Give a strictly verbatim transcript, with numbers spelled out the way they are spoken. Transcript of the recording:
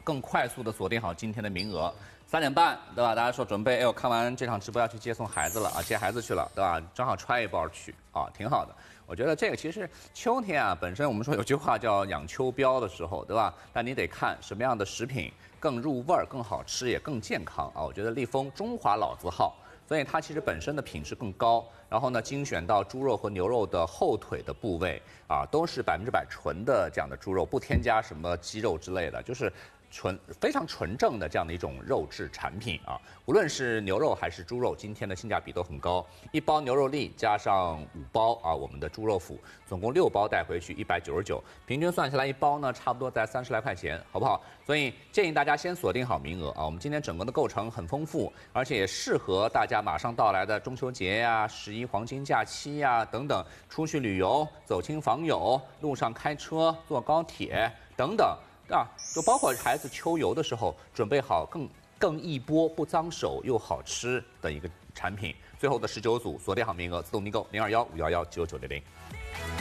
更快速的锁定好今天的名额。三点半，对吧？大家说准备，哎呦，看完这场直播要去接送孩子了啊，接孩子去了，对吧？正好揣一包去啊，挺好的。我觉得这个其实秋天啊，本身我们说有句话叫养秋膘的时候，对吧？但你得看什么样的食品更入味儿、更好吃也更健康啊。我觉得立丰中华老字号。 所以它其实本身的品质更高，然后呢，精选到猪肉和牛肉的后腿的部位啊，都是百分之百纯的这样的猪肉，不添加什么鸡肉之类的，就是纯非常纯正的这样的一种肉质产品啊。无论是牛肉还是猪肉，今天的性价比都很高。一包牛肉粒加上五包啊，我们的猪肉脯，总共六包带回去一百九十九，平均算下来一包呢，差不多在三十来块钱，好不好？所以建议大家先锁定好名额啊。我们今天整个的构成很丰富，而且也适合大家马上到来的中秋节呀、十一黄金假期呀等等，出去旅游、走亲访友、路上开车、坐高铁等等啊，就包括孩子秋游的时候，准备好更更易剥、不脏手又好吃的一个产品。最后的十九组锁定好名额，自动订购零二幺五幺幺九九零零。